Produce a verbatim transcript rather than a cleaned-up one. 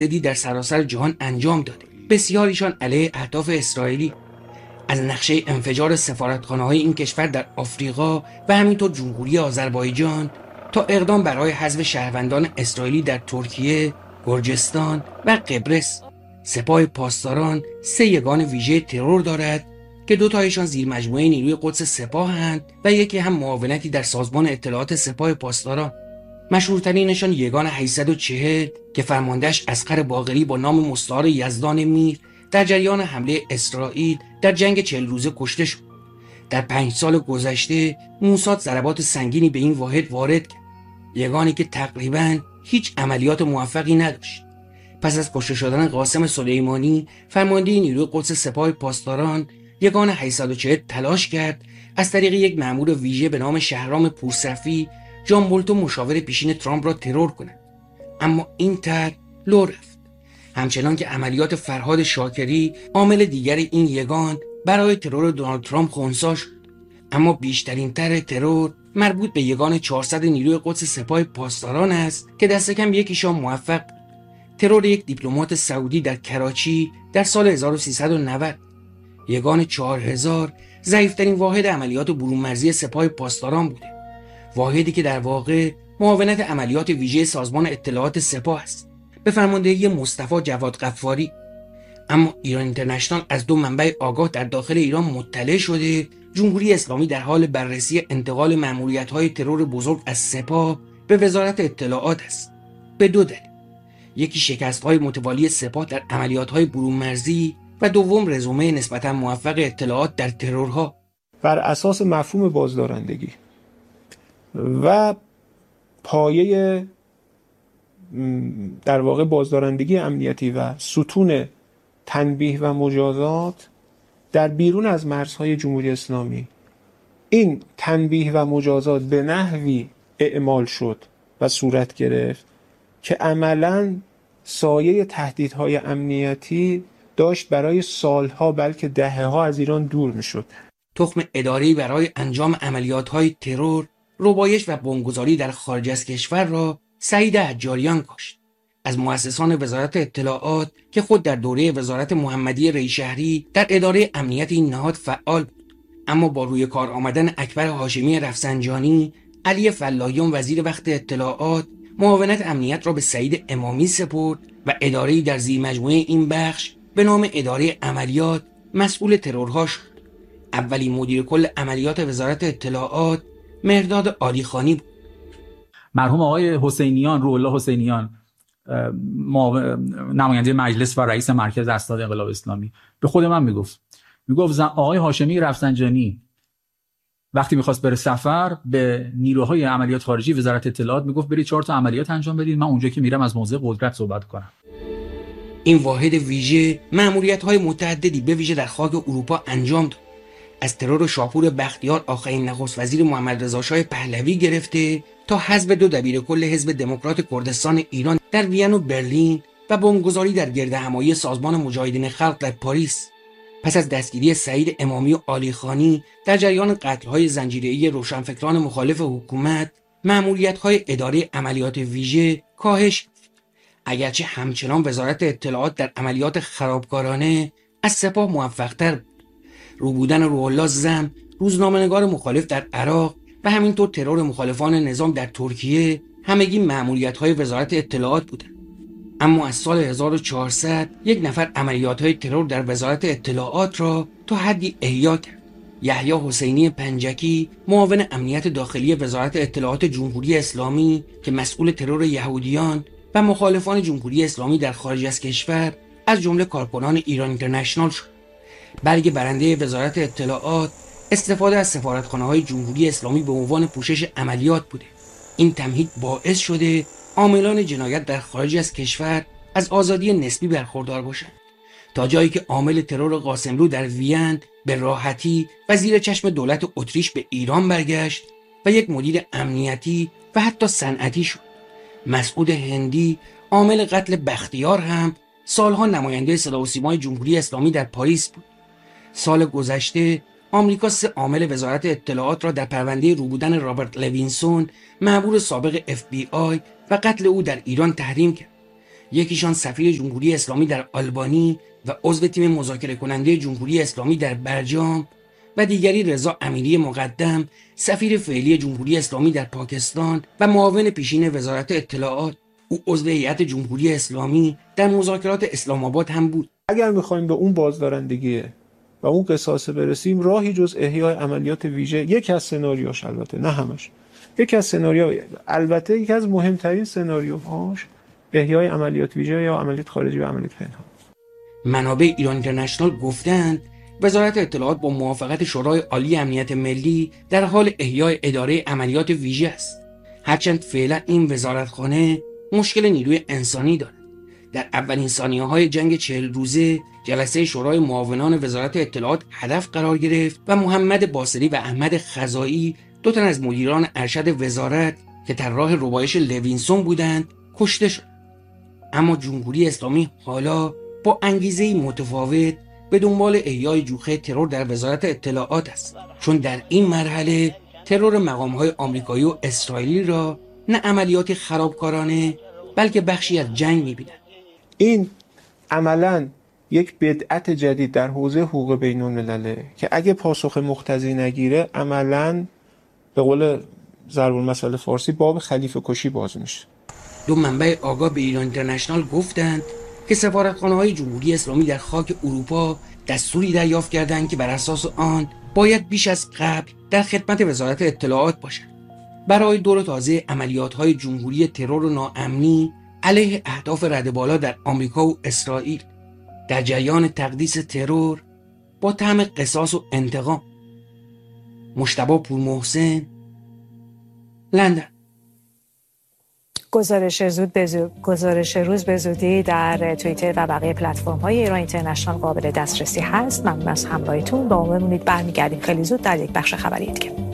متعددی در سراسر جهان انجام داده، بسیاریشان علیه اهداف اسرائیلی، از نقشه انفجار سفارتخانه‌های این کشور در آفریقا و همینطور جمهوری آذربایجان تا اقدام برای حذف شهروندان اسرائیلی در ترکیه، گرجستان و قبرس. سپاه پاسداران سه یگان ویژه ترور دارد که دو تایشان زیر مجموعه نیروی قدس سپاهند و یکی هم معاونتی در سازمان اطلاعات سپاه پاسداران. مشهورترینشان یگان هشتصد و چهل که فرماندهش اصغر باقری با نام مستعار یزدان میر در جریان حمله اسرائیل در جنگ چهل روزه کشته شد. در پنج سال گذشته موساد ضربات سنگینی به این واحد وارد کرد، یگانی که تقریباً هیچ عملیات موفقی نداشت. پس از کشته شدن قاسم سلیمانی فرمانده نیروی قدس سپاه پاسداران، یگان هشتصد و چهل تلاش کرد از طریق یک مأمور ویژه به نام شهرام پورصفی جان بولتون مشاور پیشین ترامپ را ترور کند، اما این طرح لو رفت. همچنان که عملیات فرهاد شاکری عامل دیگر این یگان برای ترور دونالد ترامپ خنثی شد، اما بیشترین طرح ترور مربوط به یگان چهارصد نیروی قدس سپاه پاسداران است که دست کم یکیشان موفق. ترور یک دیپلمات سعودی در کراچی در سال هزار و سیصد و نود. یگان چهار هزار ضعیف‌ترین واحد عملیات برون مرزی سپاه پاسداران بوده، واحدی که در واقع معاونت عملیات ویژه سازمان اطلاعات سپاه است به فرماندهی مصطفی جواد غفاری. اما ایران اینترنشنال از دو منبع آگاه در داخل ایران مطلع شده جمهوری اسلامی در حال بررسی انتقال مأموریت‌های ترور بزرگ از سپاه به وزارت اطلاعات است، به دو دلیل: یکی شکست‌های متوالی سپاه در عملیات‌های برون مرزی و دوم رزومه نسبتاً موفق اطلاعات در ترورها. بر اساس مفهوم بازدارندگی و پایه در واقع بازدارندگی امنیتی و ستون تنبیه و مجازات در بیرون از مرزهای جمهوری اسلامی، این تنبیه و مجازات به نحوی اعمال شد و صورت گرفت که عملاً سایه تهدیدهای امنیتی داشت برای سالها بلکه دهه‌ها از ایران دور میشد. تخم اداره‌ای برای انجام عملیات‌های ترور، ربایش و بمبگذاری در خارج از کشور را سعید حجاریان کاشت، از مؤسسان وزارت اطلاعات که خود در دوره وزارت محمدی ریشهری در اداره امنیت این نهاد فعال بود. اما با روی کار آمدن اکبر هاشمی رفسنجانی، علی فلاحیان وزیر وقت اطلاعات معاونت امنیت را به سعید امامی سپرد و اداره‌ای در زیر مجموعه این بخش به نام اداره عملیات مسئول ترورها شد. اولین مدیر کل عملیات وزارت اطلاعات مهرداد عالیخانی بود. مرحوم آقای حسینیان، روح الله حسینیان، نماینده مجلس و رئیس مرکز اسناد انقلاب اسلامی، به خود من میگفت میگفت آقای هاشمی رفسنجانی وقتی میخواست بره سفر به نیروهای عملیات خارجی وزارت اطلاعات میگفت برید چهار تا عملیات انجام بدید، من اونجا که میرم از موضع قدرت صحبت کنم. این واحد ویژه مأموریت‌های متعددی به ویژه در خاک اروپا انجام داد، از ترور شاپور بختیار آخرین نخست وزیر محمد رضا شاه پهلوی گرفته تا حذف دو دبیرکل حزب دموکرات کردستان ایران در وین و برلین و بمبگذاری در گردهمایی سازمان مجاهدین خلق در پاریس. پس از دستگیری سعید امامی و عالیخانی در جریان قتل‌های زنجیره‌ای روشنفکران مخالف حکومت، مأموریت‌های اداره عملیات ویژه کاهش یافت، اگرچه همچنان وزارت اطلاعات در عملیات خرابکارانه از سپاه موفق‌تر بود. رو بودن روح الله زم، روزنامه‌نگار مخالف در عراق و همینطور ترور مخالفان نظام در ترکیه همگی مأموریت‌های وزارت اطلاعات بودند. اما از سال هزار و چهارصد یک نفر عملیات‌های ترور در وزارت اطلاعات را تا حدی احیا کرد. یحیی حسینی پنجکی، معاون امنیت داخلی وزارت اطلاعات جمهوری اسلامی که مسئول ترور یهودیان و مخالفان جمهوری اسلامی در خارج از کشور از جمله کارکنان ایران اینترنشنال شد. برگ برنده وزارت اطلاعات استفاده از سفارتخانه‌های جمهوری اسلامی به عنوان پوشش عملیات بوده. این تمهید باعث شده عاملان جنایت در خارج از کشور از آزادی نسبی برخوردار باشند، تا جایی که عامل ترور قاسملو در وین به راحتی و زیر چشم دولت اتریش به ایران برگشت و یک مدیر امنیتی و حتی صنعتی شد. مسعود هندی، عامل قتل بختیار، هم سالها نماینده صدا و سیمای جمهوری اسلامی در پاریس بود. سال گذشته آمریکا سه عامل وزارت اطلاعات را در پرونده روبودن رابرت لوینسون، مأمور سابق اف بی آی و قتل او در ایران تحریم کرد. یکیشان سفیر جمهوری اسلامی در آلبانی و عضو تیم مذاکره کننده جمهوری اسلامی در برجام و دیگری رضا امیری مقدم، سفیر فعلی جمهوری اسلامی در پاکستان و معاون پیشین وزارت اطلاعات. او عضو هیئت جمهوری اسلامی در مذاکرات اسلام آباد هم بود. اگر می‌خوایم به اون بازدارندگی و اون قصاص برسیم، راهی جز احیای عملیات ویژه، یک از سناریوش، البته نه همش، یک از سناریو، البته یک از مهمترین سناریوهاش احیای عملیات ویژه یا عملیات خارجی و عملیات پنهان. منابع ایران اینترنشنال گفتند وزارت اطلاعات با موافقت شورای عالی امنیت ملی در حال احیای اداره عملیات ویژه است، هرچند فعلا این وزارتخانه مشکل نیروی انسانی دارد. در اولین ثانیه‌های جنگ چهل روزه جلسه شورای معاونان وزارت اطلاعات هدف قرار گرفت و محمد باصری و احمد خزائی، دو تن از مدیران ارشد وزارت که طراح ربایش لوینسون بودند، کشته شد. اما جمهوری اسلامی حالا با انگیزه‌ای متفاوت به دنبال احیای جوخه ترور در وزارت اطلاعات است، چون در این مرحله ترور مقام‌های آمریکایی و اسرائیلی را نه عملیات خرابکارانه بلکه بخشی از جنگ می‌بینند. این عملاً یک بدعت جدید در حوزه حقوق بین‌الملله که اگه پاسخ مقتضی نگیره عملاً به قول ضرب المثل فارسی باب خلیفه کشی باز میشه. دو منبع آگاه به ایران اینترنشنال گفتند که سفارتخانه‌های جمهوری اسلامی در خاک اروپا دستوری دریافت کردند که بر اساس آن باید بیش از قبل در خدمت وزارت اطلاعات باشند برای دور تازه عملیات‌های جمهوری ترور و ناامنی علیه اهداف رده بالا در آمریکا و اسرائیل در جریان تقدیس ترور با طعم قصاص و انتقام. مجتبی پورمحسن، لندن. گزارش زود به زود گزارش روز به زودی در توییتر و بقیه پلتفرم‌های ایران اینترنشنال قابل دسترسی هست. ممنون از همراهیتون. با ما بمونید، برمیگردیم خیلی زود در یک بخش خبری دیگه.